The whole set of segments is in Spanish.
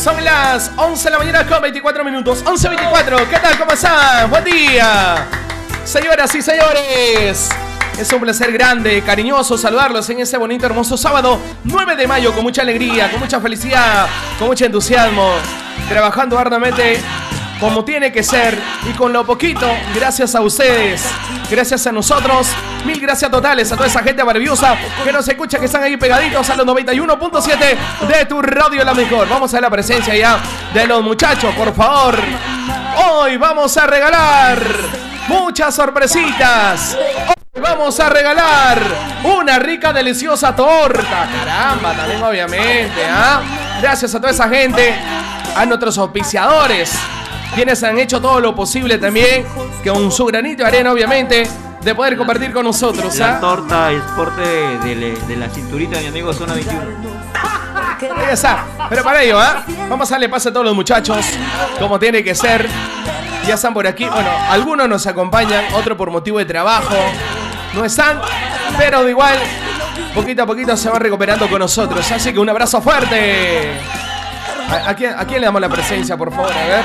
Son las 11 de la mañana con 24 minutos. 11:24. ¿Qué tal? ¿Cómo están? Buen día. Señoras y señores, es un placer grande, cariñoso saludarlos en este bonito, hermoso sábado 9 de mayo con mucha alegría, con mucha felicidad, con mucho entusiasmo, trabajando arduamente como tiene que ser y con lo poquito, gracias a ustedes, gracias a nosotros. Mil gracias totales a toda esa gente maravillosa que nos escucha, que están ahí pegaditos a los 91.7 de tu radio La Mejor. Vamos a ver la presencia ya de los muchachos, por favor. Hoy vamos a regalar muchas sorpresitas. Hoy vamos a regalar una rica, deliciosa torta. Caramba, también obviamente, ¿ah? Gracias a toda esa gente, a nuestros auspiciadores, quienes han hecho todo lo posible también, que con su granito de arena, obviamente, de poder compartir con nosotros. La torta es porte de la cinturita de mi amigo Zona 21. Ahí está. Pero para ello, vamos a darle pase a todos los muchachos, como tiene que ser. Ya están por aquí. Bueno, algunos nos acompañan, otros por motivo de trabajo no están, pero de igual, poquito a poquito se van recuperando con nosotros. Así que un abrazo fuerte. ¿A quién le damos la presencia, por favor? A ver.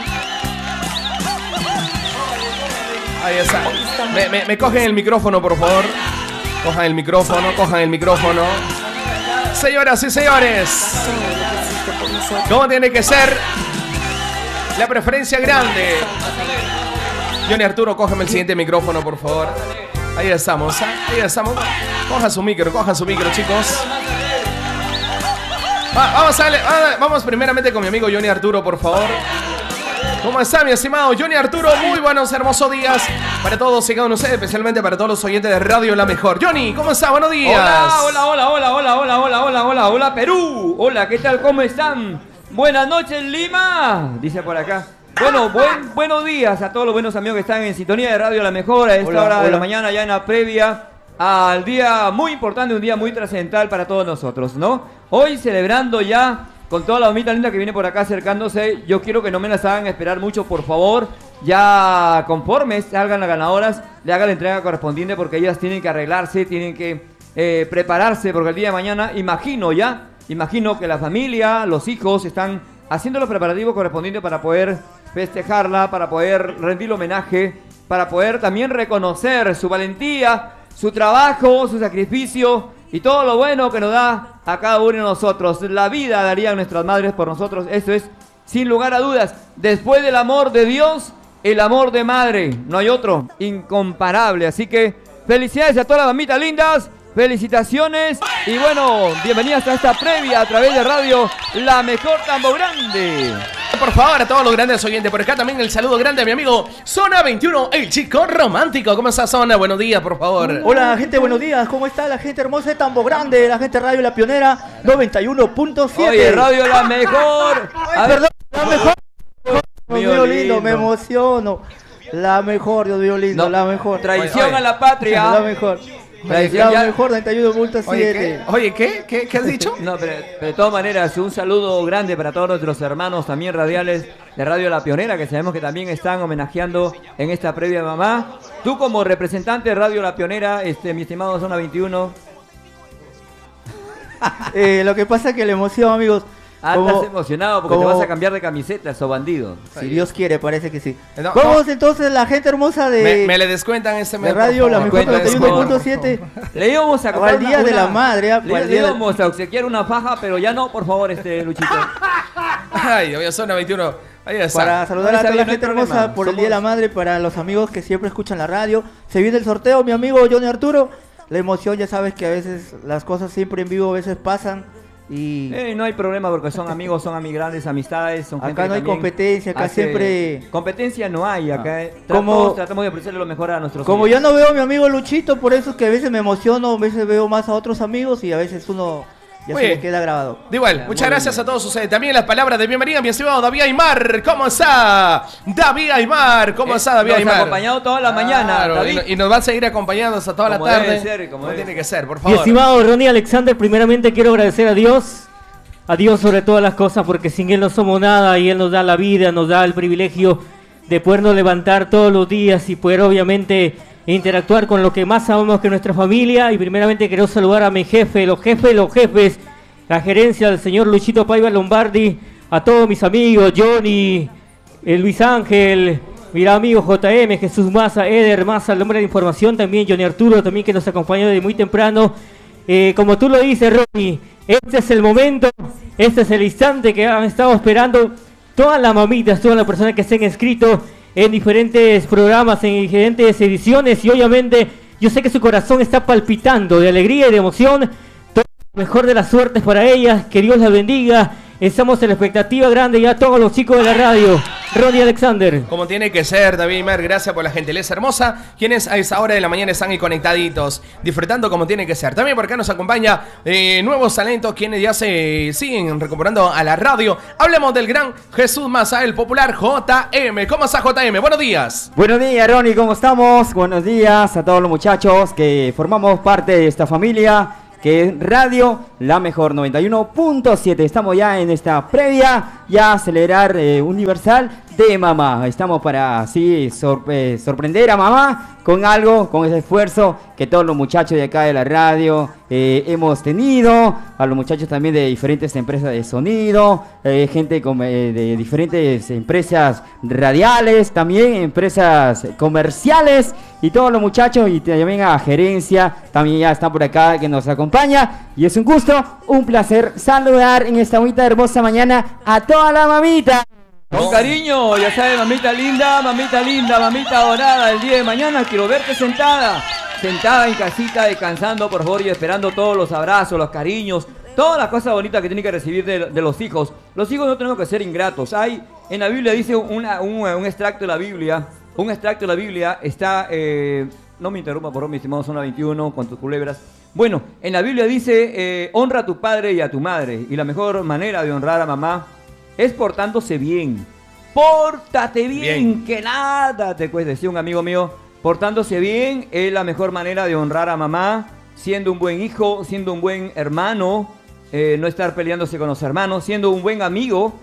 Ahí está. Me cogen el micrófono, por favor. Cojan el micrófono. Señoras y señores, ¿cómo tiene que ser? La preferencia grande. Johnny Arturo, cógeme el siguiente micrófono, por favor. Ahí estamos. Cojan su micro, chicos. Vamos primeramente con mi amigo Johnny Arturo, por favor. ¿Cómo está, mi estimado Johnny Arturo? Muy buenos, hermosos días para todos y cada uno de ustedes, especialmente para todos los oyentes de Radio La Mejor. Johnny, ¿cómo está? Buenos días. Hola, Perú. Hola, ¿qué tal? ¿Cómo están? Buenas noches, Lima. Dice por acá. Bueno, buenos días a todos los buenos amigos que están en sintonía de Radio La Mejor a esta hora de la mañana, ya en la previa al día muy importante, un día muy trascendental para todos nosotros, ¿no? Hoy celebrando ya con toda la mamita linda que viene por acá acercándose. Yo quiero que no me las hagan esperar mucho, por favor. Ya conforme salgan las ganadoras, le hagan la entrega correspondiente, porque ellas tienen que arreglarse, tienen que prepararse, porque el día de mañana, imagino que la familia, los hijos están haciendo los preparativos correspondientes para poder festejarla, para poder rendirle homenaje, para poder también reconocer su valentía, su trabajo, su sacrificio y todo lo bueno que nos da a cada uno de nosotros. La vida darían nuestras madres por nosotros. Eso es, sin lugar a dudas, después del amor de Dios, el amor de madre. No hay otro, incomparable. Así que felicidades a todas las mamitas lindas. Felicitaciones. Y bueno, bienvenidas a esta previa a través de Radio La Mejor Tambo Grande. Por favor, a todos los grandes oyentes. Por acá también el saludo grande a mi amigo Zona 21, el chico romántico. ¿Cómo está, Zona? Buenos días, por favor. Hola, gente, buenos días. ¿Cómo está la gente hermosa de Tambo Grande? La gente de Radio La Pionera 91.7. Oye, Radio La Mejor. Perdón, La Mejor. Dios mío lindo, me emociono. La mejor, Dios mío lindo, la mejor. Traición a la patria. La mejor. La mejor 91.7. Oye, ¿qué has dicho? No, pero de todas maneras, un saludo grande para todos nuestros hermanos también radiales de Radio La Pionera, que sabemos que también están homenajeando en esta previa mamá. Tú como representante de Radio La Pionera, mi estimado Zona 21. Lo que pasa es que la emoción, amigos. Estás emocionado porque te vas a cambiar de camiseta, so bandido. Si Dios quiere, parece que sí. ¿Cómo es entonces la gente hermosa de... Me le descuentan este mes. De Radio La Mejor 91.7. Le íbamos a comprar al Día de la Madre. Le íbamos a obsequiar una faja, pero ya no, por favor, Luchito. Ay, Dios mío, Zona 21. Ahí está. Para saludar a toda la gente hermosa por el Día de la Madre, para los amigos que siempre escuchan la radio. Se viene el sorteo, mi amigo Johnny Arturo. La emoción, ya sabes que a veces las cosas siempre en vivo a veces pasan. Y no hay problema porque son amigos, son grandes amistades. Son acá no hay competencia, acá siempre... Competencia no hay, acá todos tratamos de ofrecerle lo mejor a nuestros amigos. Como yo no veo a mi amigo Luchito, por eso es que a veces me emociono, a veces veo más a otros amigos y a veces uno... Ya se me queda grabado. De igual, muchas gracias a todos ustedes. También las palabras de bienvenida, mi estimado David Aymar. ¿Cómo está? David Aymar, ¿cómo está David Aymar? Nos ha acompañado toda la mañana, David. Y nos va a seguir acompañando hasta toda la tarde. Debe ser, como tiene que ser, por favor. Mi estimado Ronnie Alexander, primeramente quiero agradecer a Dios sobre todas las cosas, porque sin Él no somos nada y Él nos da la vida, nos da el privilegio de podernos levantar todos los días y poder obviamente interactuar con lo que más amamos, que nuestra familia. Y primeramente quiero saludar a mi jefe, los jefes, la gerencia del señor Luchito Paiva Lombardi, a todos mis amigos, Johnny, Luis Ángel, mi amigo JM, Jesús Maza, Eder Maza, el hombre de información, también Johnny Arturo, también que nos acompañó desde muy temprano. Como tú lo dices, Ronnie, este es el momento, este es el instante que han estado esperando todas las mamitas, todas las personas que se han inscrito en diferentes programas, en diferentes ediciones, y obviamente yo sé que su corazón está palpitando de alegría y de emoción. Todo lo mejor de las suertes para ellas, que Dios las bendiga. Estamos en la expectativa grande ya todos los chicos de la radio. Ronnie Alexander. Como tiene que ser, David Mer, gracias por la gentileza hermosa. Quienes a esa hora de la mañana están ahí conectaditos, disfrutando como tiene que ser. También por acá nos acompaña nuevos talentos, quienes ya se siguen recuperando a la radio. Hablemos del gran Jesús Maza, el popular JM. ¿Cómo está, JM? Buenos días. Buenos días, Ronnie, ¿cómo estamos? Buenos días a todos los muchachos que formamos parte de esta familia, que es Radio La Mejor 91.7. Estamos ya en esta previa, ya a celebrar Universal de mamá. Estamos para así sorprender a mamá con algo, con ese esfuerzo que todos los muchachos de acá de la radio hemos tenido, a los muchachos también de diferentes empresas de sonido, gente de diferentes empresas radiales, también empresas comerciales, y todos los muchachos, y también a gerencia, también ya están por acá que nos acompaña, y es un gusto, un placer saludar en esta bonita hermosa mañana a toda la mamita. Con cariño, ya sabes, mamita linda, mamita dorada, el día de mañana quiero verte sentada en casita, descansando, por favor, y esperando todos los abrazos, los cariños, todas las cosas bonitas que tienen que recibir de los hijos. Los hijos no tenemos que ser ingratos. Hay, en la Biblia dice un extracto de la Biblia, está, no me interrumpa, por favor, mi estimado Zona 21, con tus culebras. Bueno, en la Biblia dice, honra a tu padre y a tu madre, y la mejor manera de honrar a mamá es portándose bien. Pórtate bien, que nada te cueste. Decía un amigo mío, portándose bien es la mejor manera de honrar a mamá, siendo un buen hijo, siendo un buen hermano, no estar peleándose con los hermanos, siendo un buen amigo,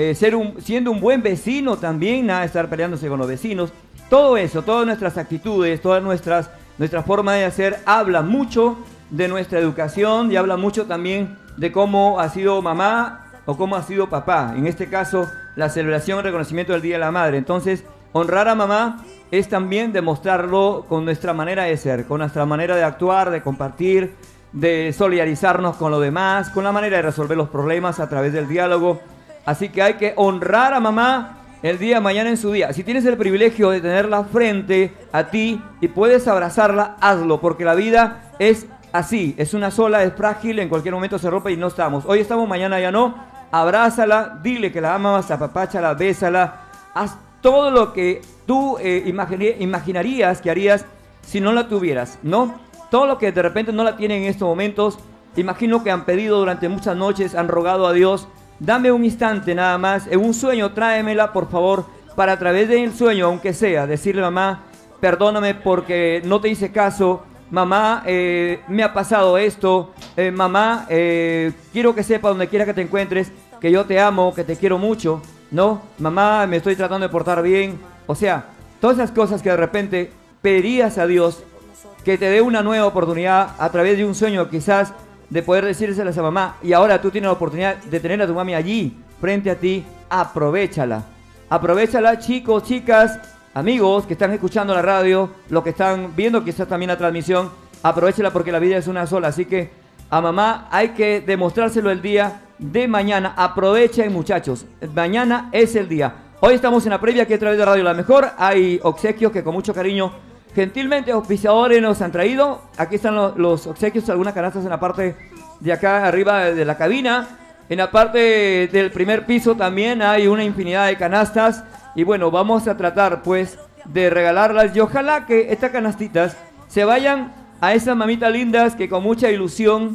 siendo un buen vecino también, nada de estar peleándose con los vecinos. Todo eso, todas nuestras actitudes, todas nuestra forma de hacer, habla mucho de nuestra educación y habla mucho también de cómo ha sido mamá o cómo ha sido papá. En este caso, la celebración y reconocimiento del Día de la Madre. Entonces, honrar a mamá es también demostrarlo con nuestra manera de ser, con nuestra manera de actuar, de compartir, de solidarizarnos con los demás, con la manera de resolver los problemas a través del diálogo. Así que hay que honrar a mamá el día de mañana en su día. Si tienes el privilegio de tenerla frente a ti y puedes abrazarla, hazlo, porque la vida es así, es una sola, es frágil, en cualquier momento se rompe y no estamos. Hoy estamos, mañana ya no. Abrázala, dile que la amas, apapáchala, bésala, haz todo lo que tú imaginarías que harías si no la tuvieras, ¿no? Todo lo que de repente no la tienen en estos momentos, imagino que han pedido durante muchas noches, han rogado a Dios, dame un instante nada más, en un sueño tráemela por favor, para a través del sueño, aunque sea, decirle mamá, perdóname porque no te hice caso, mamá, me ha pasado esto, mamá, quiero que sepa donde quiera que te encuentres, que yo te amo, que te quiero mucho, ¿no? Mamá, me estoy tratando de portar bien. O sea, todas esas cosas que de repente pedirías a Dios que te dé una nueva oportunidad a través de un sueño quizás de poder decírselas a mamá, y ahora tú tienes la oportunidad de tener a tu mami allí, frente a ti, aprovéchala. Aprovechala, chicos, chicas, amigos que están escuchando la radio, los que están viendo quizás también la transmisión, aprovechala porque la vida es una sola, así que a mamá hay que demostrárselo el día de mañana. Aprovechen, muchachos, mañana es el día. Hoy estamos en la previa que a través de Radio La Mejor hay obsequios que con mucho cariño, gentilmente auspiciadores nos han traído. Aquí están los obsequios, algunas canastas en la parte de acá arriba de la cabina. En la parte del primer piso también hay una infinidad de canastas. Y bueno, vamos a tratar pues de regalarlas. Y ojalá que estas canastitas se vayan a esas mamitas lindas que con mucha ilusión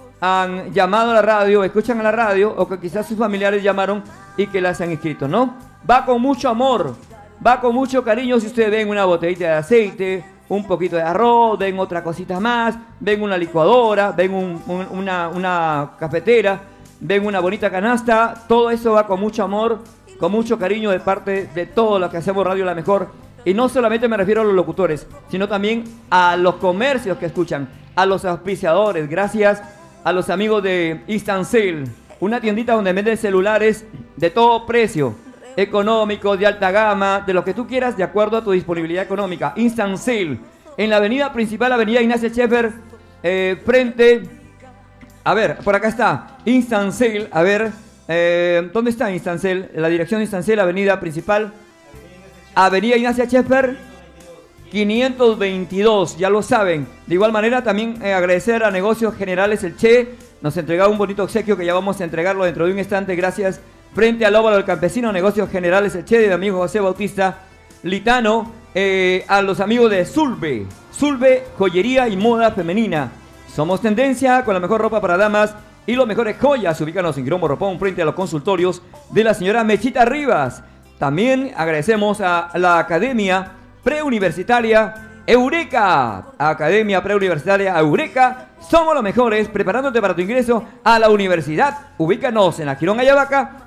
han llamado a la radio, escuchan a la radio, o que quizás sus familiares llamaron y que las han inscrito, ¿no? Va con mucho amor, va con mucho cariño. Si ustedes ven una botellita de aceite, un poquito de arroz, ven otra cosita más, ven una licuadora, ven una cafetera, ven una bonita canasta, todo eso va con mucho amor, con mucho cariño de parte de todo lo que hacemos Radio La Mejor. Y no solamente me refiero a los locutores, sino también a los comercios que escuchan, a los auspiciadores. Gracias a los amigos de Instant Sale, una tiendita donde venden celulares de todo precio, económico, de alta gama, de lo que tú quieras, de acuerdo a tu disponibilidad económica. Instant Sale, en la avenida principal, avenida Ignacio Scheffer, frente, a ver, por acá está, Instant Sale, a ver, ¿dónde está Instant Sale? La dirección de Instant Sale, avenida principal, avenida Ignacio Scheffer, 522, ya lo saben. De igual manera, también agradecer a Negocios Generales El Che, nos entregaba un bonito obsequio que ya vamos a entregarlo dentro de un instante, gracias. Frente al óvalo del campesino, Negocios Generales El Che, de mi amigo José Bautista Litano, a los amigos de Sulbe, joyería y moda femenina. Somos tendencia con la mejor ropa para damas y los mejores joyas. Ubícanos en Girón Morropón, frente a los consultorios de la señora Mechita Rivas. También agradecemos a la Academia Preuniversitaria Eureka. Academia Preuniversitaria Eureka. Somos los mejores preparándote para tu ingreso a la universidad. Ubícanos en la Girón Ayabaca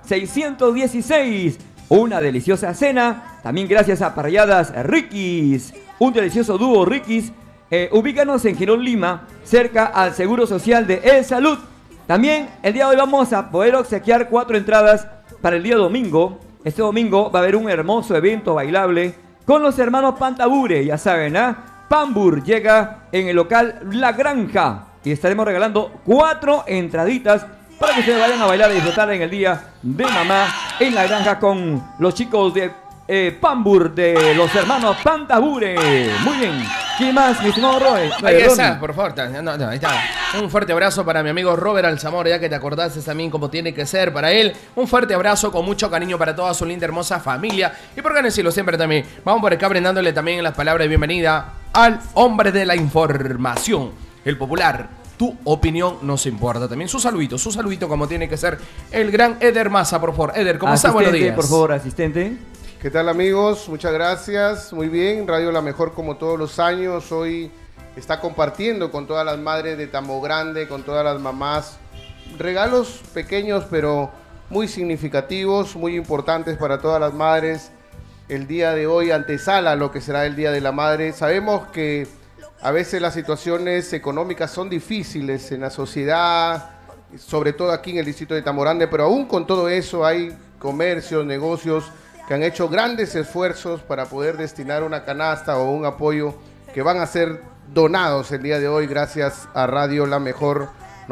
616. Una deliciosa cena. También gracias a Parrilladas Ricky's. Un delicioso dúo Ricky's. Ubícanos en Girón Lima, cerca al Seguro Social de El Salud. También el día de hoy vamos a poder obsequiar 4 entradas para el día domingo. Este domingo va a haber un hermoso evento bailable con los hermanos Pantabure, ya saben, Pambur llega en el local La Granja y estaremos regalando 4 entraditas para que ustedes vayan a bailar y disfrutar en el día de mamá en La Granja con los chicos de Pambur, de los hermanos Pantabure. Muy bien. ¿Quién más, mi estimado Roy? Ahí está, por favor. Ahí está. Un fuerte abrazo para mi amigo Robert Alzamora, ya que te acordaste también como tiene que ser para él. Un fuerte abrazo con mucho cariño para toda su linda, hermosa familia. Y por qué no decirlo siempre también, vamos por acá brindándole también las palabras de bienvenida al hombre de la información, el popular. Tu opinión nos importa. También su saludito como tiene que ser el gran Eder Maza, por favor. Eder, ¿cómo está? Buenos días. Por favor, asistente. ¿Qué tal, amigos? Muchas gracias. Muy bien, Radio La Mejor como todos los años. Hoy está compartiendo con todas las madres de Tambo Grande, con todas las mamás. Regalos pequeños pero muy significativos, muy importantes para todas las madres. El día de hoy antesala lo que será el Día de la Madre. Sabemos que a veces las situaciones económicas son difíciles en la sociedad, sobre todo aquí en el distrito de Tambo Grande, pero aún con todo eso hay comercios, negocios que han hecho grandes esfuerzos para poder destinar una canasta o un apoyo que van a ser donados el día de hoy gracias a Radio La Mejor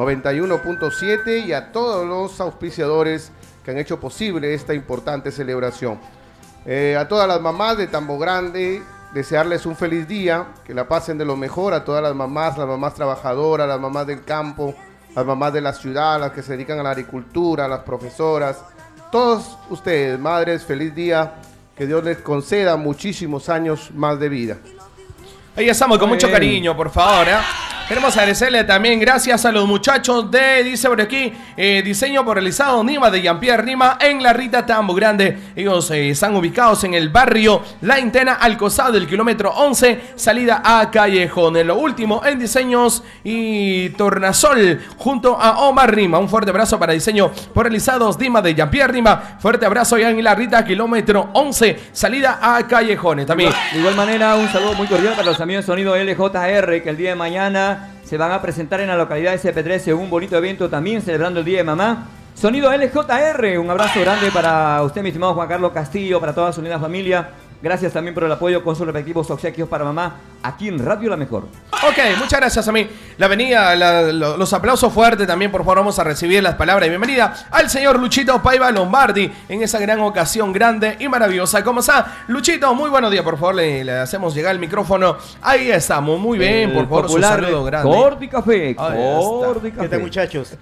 91.7 y a todos los auspiciadores que han hecho posible esta importante celebración. A todas las mamás de Tambo Grande, desearles un feliz día, que la pasen de lo mejor, a todas las mamás trabajadoras, las mamás del campo, las mamás de la ciudad, las que se dedican a la agricultura, las profesoras. Todos ustedes, madres, feliz día, que Dios les conceda muchísimos años más de vida. Ahí estamos con mucho cariño, por favor, Queremos agradecerle también gracias a los muchachos de, dice por aquí, diseño por realizado Nima de Jean-Pierre Nima en La Rita, Tambo Grande. Ellos están ubicados en el barrio La Intena, al costado del kilómetro 11, salida a Callejón. En lo último, en diseños y tornasol, junto a Omar Nima. Un fuerte abrazo para diseño por realizados Nima de Jean-Pierre Nima. Fuerte abrazo ya en La Rita, kilómetro 11, salida a Callejones también. De igual manera, un saludo muy cordial para los amigos de Sonido LJR, que el día de mañana se van a presentar en la localidad de CP13 en un bonito evento también celebrando el Día de Mamá. Sonido LJR, un abrazo grande para usted, mi estimado Juan Carlos Castillo, para toda su linda familia. Gracias también por el apoyo con sus respectivos obsequios para mamá aquí en Radio La Mejor. Ok, muchas gracias a mí. La venida, los aplausos fuertes también, por favor, vamos a recibir las palabras de bienvenida al señor Luchito Paiva Lombardi en esa gran ocasión grande y maravillosa. ¿Cómo está? Luchito, muy buenos días, por favor, le hacemos llegar el micrófono. Ahí estamos, muy bien, por favor, su saludo grande. Cordi Café, Cordi Café. ¿Qué tal, muchachos?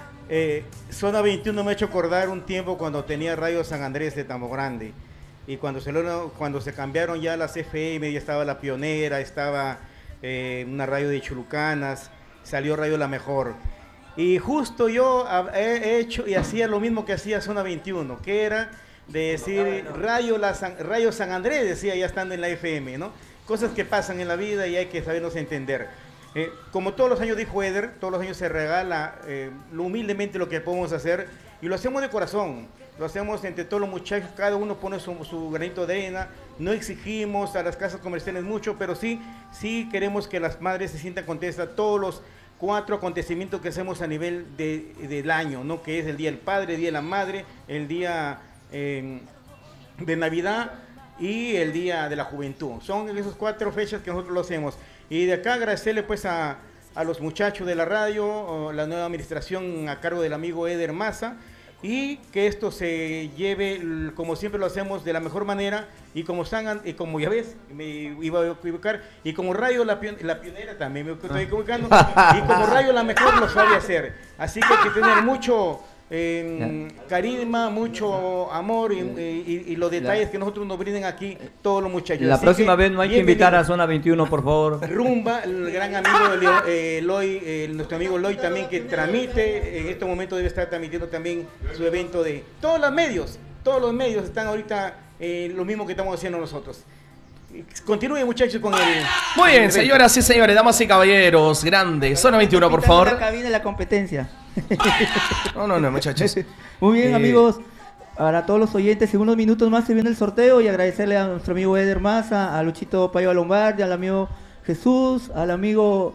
Zona 21 me ha hecho acordar un tiempo cuando tenía Radio San Andrés de Tambo Grande. Y cuando se cambiaron ya las FM, ya estaba La Pionera, estaba una radio de Chulucanas, salió Radio La Mejor. Y justo yo he hecho y hacía lo mismo que hacía Zona 21, que era de decir Radio San Andrés, decía ya estando en la FM, ¿no? Cosas que pasan en la vida y hay que sabernos entender. Como todos los años dijo Eder, todos los años se regala humildemente lo que podemos hacer y lo hacemos de corazón. Lo hacemos entre todos los muchachos, cada uno pone su granito de arena, no exigimos a las casas comerciales mucho, pero sí queremos que las madres se sientan contentas, todos 4 acontecimientos que hacemos a nivel del año, ¿no? Que es el Día del Padre, el Día de la Madre, el Día de Navidad y el Día de la Juventud. Son esas 4 fechas que nosotros lo hacemos. Y de acá agradecerle pues a los muchachos de la radio, la nueva administración a cargo del amigo Eder Maza, y que esto se lleve, como siempre lo hacemos, de la mejor manera, y como están, y como ya ves, me iba a equivocar, y como Radio La Pionera también me estoy equivocando, y como Radio La Mejor lo sabe hacer. Así que hay que tener mucho carisma, mucho amor y los detalles que nosotros nos brinden aquí todos los muchachos. La Así próxima vez no hay que invitar a Zona 21, por favor. Rumba, el gran amigo Loy, nuestro amigo Loy también, que transmite, en estos momentos debe estar transmitiendo también su evento de todos los medios están ahorita lo mismo que estamos haciendo nosotros. Continúe, muchachos, con el... Muy bien, señoras y señores, damas y caballeros, grande. Zona 21, por favor. La cabina de la competencia. No, muchachos. Muy bien, amigos. Para todos los oyentes, en unos minutos más se viene el sorteo, y agradecerle a nuestro amigo Eder Maza, a Luchito Payo Lombardi, al amigo Jesús, al amigo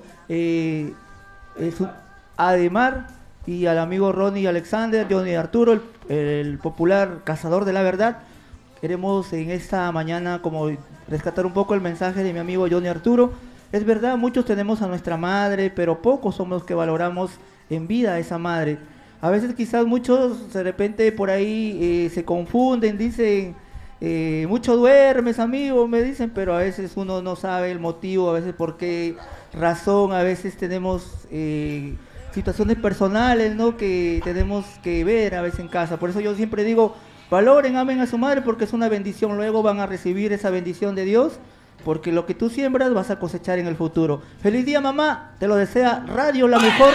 Ademar, y al amigo Ronnie Alexander, Johnny Arturo, el popular cazador de la verdad. Queremos en esta mañana como rescatar un poco el mensaje de mi amigo Johnny Arturo. Es verdad, muchos tenemos a nuestra madre, pero pocos somos los que valoramos en vida a esa madre. A veces quizás muchos de repente por ahí se confunden, dicen, mucho duermes, amigo, me dicen, pero a veces uno no sabe el motivo, a veces por qué razón, a veces tenemos situaciones personales, ¿no?, que tenemos que ver a veces en casa. Por eso yo siempre digo, valoren, amen a su madre, porque es una bendición. Luego van a recibir esa bendición de Dios, porque lo que tú siembras vas a cosechar en el futuro. Feliz día, mamá, te lo desea Radio La Mejor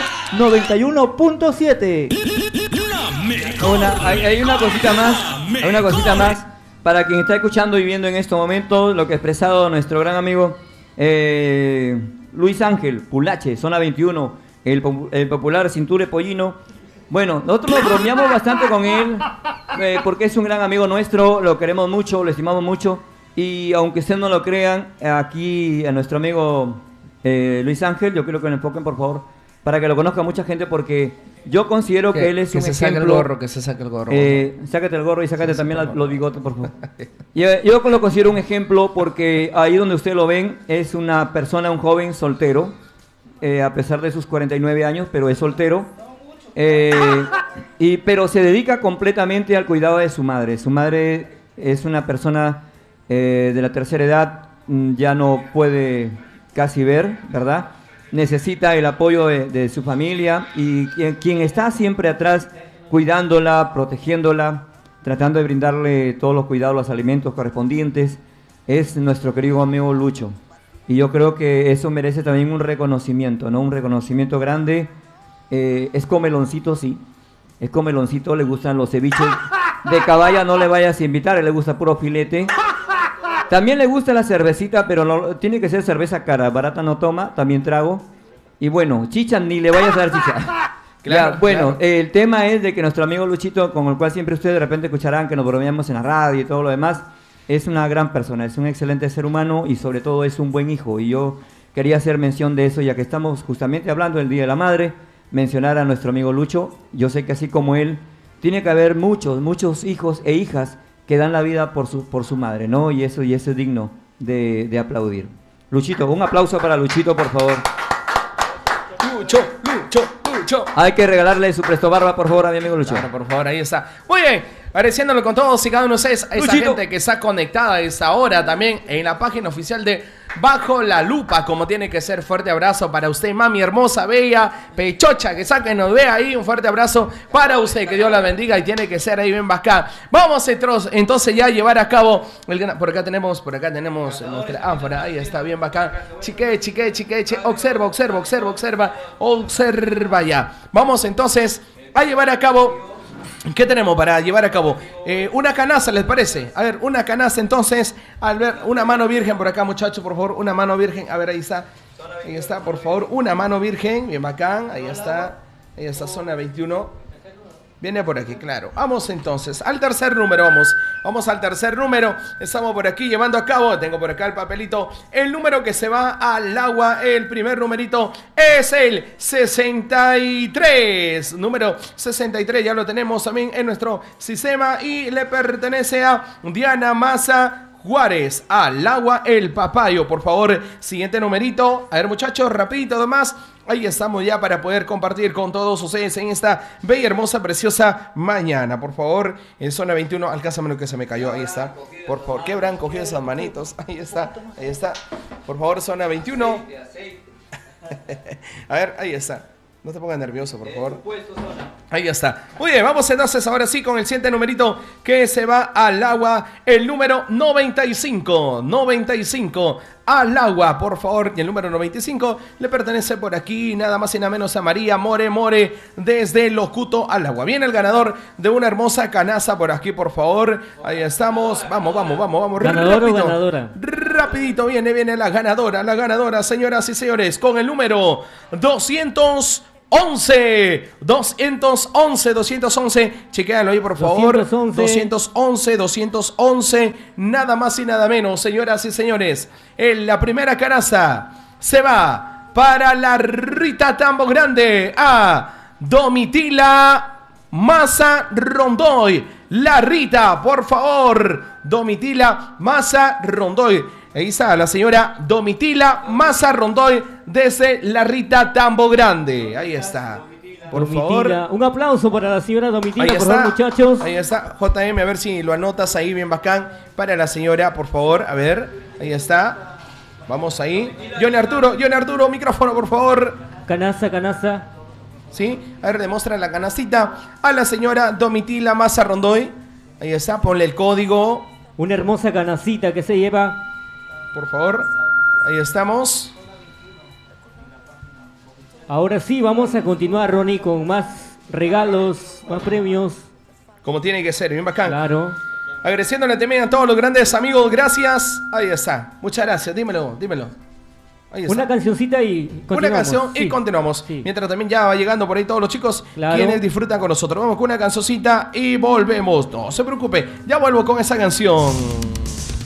91.7. Hay una cosita más para quien está escuchando y viendo en estos momentos lo que ha expresado nuestro gran amigo Luis Ángel Pulache, Zona 21, el popular Cinture Pollino. Bueno, nosotros nos bromeamos bastante con él, porque es un gran amigo nuestro, lo queremos mucho, lo estimamos mucho, y aunque ustedes no lo crean, aquí a nuestro amigo Luis Ángel, yo quiero que lo enfoquen, por favor, para que lo conozca mucha gente, porque yo considero que él es un ejemplo. Que se saque el gorro. Sácate el gorro y sácate también los bigotes, por favor. Yo lo considero un ejemplo porque ahí donde ustedes lo ven es una persona, un joven soltero, a pesar de sus 49 años, pero es soltero. Pero se dedica completamente al cuidado de su madre. Su madre es una persona de la tercera edad, ya no puede casi ver, ¿verdad? Necesita el apoyo de su familia, y quien está siempre atrás cuidándola, protegiéndola, tratando de brindarle todos los cuidados, los alimentos correspondientes, es nuestro querido amigo Lucho. Y yo creo que eso merece también un reconocimiento, ¿no? Un reconocimiento grande. Es comeloncito, sí. Es comeloncito, le gustan los ceviches. De caballa no le vayas a invitar, le gusta puro filete. También le gusta la cervecita, pero no, tiene que ser cerveza cara, barata no toma, también trago. Y bueno, chicha ni le vayas a dar chicha. Claro, ya, bueno, claro. El tema es de que nuestro amigo Luchito, con el cual siempre ustedes de repente escucharán que nos bromeamos en la radio y todo lo demás, es una gran persona, es un excelente ser humano y sobre todo es un buen hijo. Y yo quería hacer mención de eso, ya que estamos justamente hablando del Día de la Madre, mencionar a nuestro amigo Lucho. Yo sé que así como él, tiene que haber muchos hijos e hijas que dan la vida por su madre, ¿no? Y eso es digno de aplaudir. Luchito, un aplauso para Luchito, por favor. Lucho. Hay que regalarle su presto barba, por favor, a mi amigo Lucho. Claro, por favor, ahí está. Muy bien, agradeciéndole con todos y cada uno de ustedes, a esa gente que está conectada a esta hora también en la página oficial de Bajo la Lupa, como tiene que ser. Fuerte abrazo para usted, mami hermosa, bella, pechocha, que saque, nos vea ahí. Un fuerte abrazo para usted, que Dios la bendiga, y tiene que ser ahí bien bacán. Vamos entonces ya a llevar a cabo por acá tenemos nuestra ánfora, ahí está, bien bacán. Chique, observa ya. Vamos entonces a llevar a cabo. ¿Qué tenemos para llevar a cabo? Una canasta, ¿les parece? A ver, una canasta entonces. Al ver, una mano virgen por acá, muchachos, por favor. Una mano virgen. A ver, ahí está. Ahí está, por favor. Una mano virgen. Bien bacán. Ahí está. Zona 21. Viene por aquí, claro. Vamos entonces al tercer número. Vamos Vamos al tercer número. Estamos por aquí llevando a cabo. Tengo por acá el papelito. El número que se va al agua. El primer numerito es el 63. Número 63. Ya lo tenemos también en nuestro sistema. Y le pertenece a Diana Maza Juárez. Al agua el papayo. Por favor, siguiente numerito. A ver, muchachos, rapidito además. Ahí estamos ya para poder compartir con todos ustedes en esta bella, hermosa, preciosa mañana. Por favor, en zona 21, alcánzame lo que se me cayó. Ahí está. Por favor, ¿qué habrán cogido esas manitos? Ahí está, ahí está. Por favor, zona 21. A ver, ahí está. No te pongas nervioso, por favor. Ahí está. Muy bien, vamos entonces ahora sí con el siguiente numerito que se va al agua. El número 95. 95 al agua, por favor. Y el número 95 le pertenece por aquí nada más y nada menos a María More desde Locuto al agua. Viene el ganador de una hermosa canasta por aquí, por favor. Ahí estamos. Vamos. ¿Ganador o ganadora? Rapidito viene la ganadora, señoras y señores, con el número 211, chequéalo ahí por favor. 211, nada más y nada menos, señoras y señores. La primera canasta se va para la Rita Tambo Grande a Domitila Maza Rondoy. La Rita, por favor, Domitila Maza Rondoy. Ahí está la señora Domitila Maza Rondoy desde la Rita Tambo Grande. Ahí está. Por Domitila, favor. un aplauso para la señora Domitila, Ahí por está, favor, muchachos. Ahí está. JM, a ver si lo anotas ahí bien bacán. Para la señora, por favor. A ver, ahí está. Vamos ahí. Johnny Arturo, micrófono, por favor. Canasta. ¿Sí? A ver, demuestra la canastita a la señora Domitila Maza Rondoy. Ahí está, ponle el código. Una hermosa canacita que se lleva. Por favor. Ahí estamos. Ahora sí, vamos a continuar, Ronnie, con más regalos, más premios. Como tiene que ser, bien bacán. Claro. Agradeciéndole también a todos los grandes amigos, gracias. Ahí está. Muchas gracias, dímelo. Ahí está. Una cancioncita y continuamos. Una canción y Sí. continuamos. Sí. Mientras también ya va llegando por ahí todos los chicos Claro. quienes disfrutan con nosotros. Vamos con una cancioncita y volvemos. No se preocupe, ya vuelvo con esa canción.